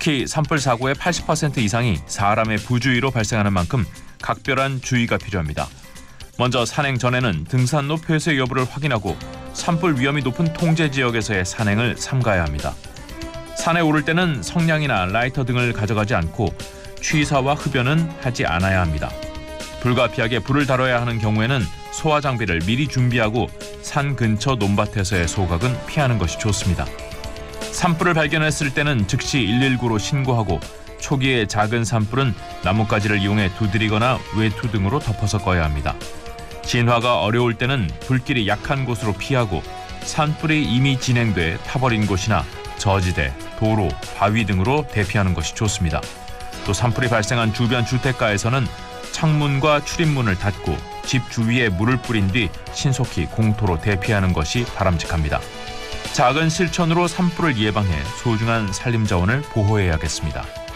특히 산불 사고의 80% 이상이 사람의 부주의로 발생하는 만큼 각별한 주의가 필요합니다. 먼저 산행 전에는 등산로 폐쇄 여부를 확인하고 산불 위험이 높은 통제 지역에서의 산행을 삼가야 합니다. 산에 오를 때는 성냥이나 라이터 등을 가져가지 않고 취사와 흡연은 하지 않아야 합니다. 불가피하게 불을 다뤄야 하는 경우에는 소화 장비를 미리 준비하고 산 근처 논밭에서의 소각은 피하는 것이 좋습니다. 산불을 발견했을 때는 즉시 119로 신고하고 초기에 작은 산불은 나뭇가지를 이용해 두드리거나 외투 등으로 덮어서 꺼야 합니다. 진화가 어려울 때는 불길이 약한 곳으로 피하고 산불이 이미 진행돼 타버린 곳이나 저지대, 도로, 바위 등으로 대피하는 것이 좋습니다. 또 산불이 발생한 주변 주택가에서는 창문과 출입문을 닫고 집 주위에 물을 뿌린 뒤 신속히 공터로 대피하는 것이 바람직합니다. 작은 실천으로 산불을 예방해 소중한 산림자원을 보호해야겠습니다.